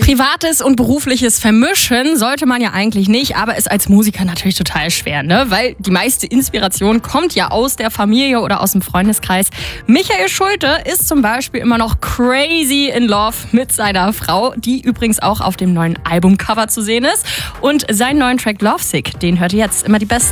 Privates und Berufliches vermischen sollte man ja eigentlich nicht, aber ist als Musiker natürlich total schwer, ne? Weil die meiste Inspiration kommt ja aus der Familie oder aus dem Freundeskreis. Michael Schulte ist zum Beispiel immer noch crazy in love mit seiner Frau, die übrigens auch auf dem neuen Albumcover zu sehen ist. Und seinen neuen Track Lovesick, den hört ihr jetzt immer die besten.